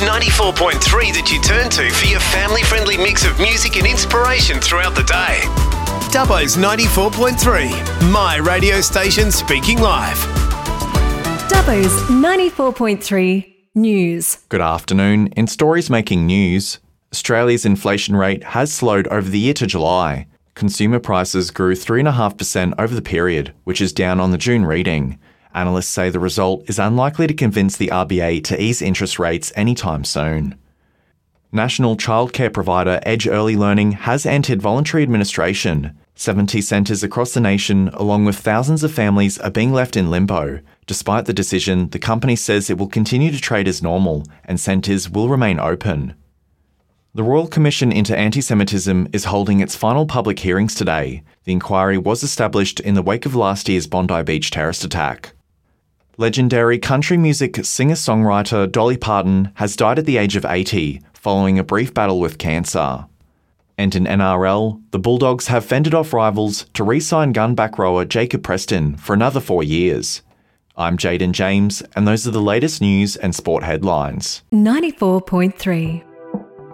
94.3 that you turn to for your family-friendly mix of music and inspiration throughout the day. Dubbo's 94.3, my radio station speaking live. Dubbo's 94.3 News. Good afternoon. In stories making news, Australia's inflation rate has slowed over the year to July. Consumer prices grew 3.5% over the period, which is down on the June reading. Analysts say the result is unlikely to convince the RBA to ease interest rates anytime soon. National childcare provider Edge Early Learning has entered voluntary administration. 70 centres across the nation, along with thousands of families, are being left in limbo. Despite the decision, the company says it will continue to trade as normal and centres will remain open. The Royal Commission into Anti-Semitism is holding its final public hearings today. The inquiry was established in the wake of last year's Bondi Beach terrorist attack. Legendary country music singer-songwriter Dolly Parton has died at the age of 80, following a brief battle with cancer. And in NRL, the Bulldogs have fended off rivals to re-sign gun back rower Jacob Preston for another 4 years. I'm Jaden James, and those are the latest news and sport headlines. 94.3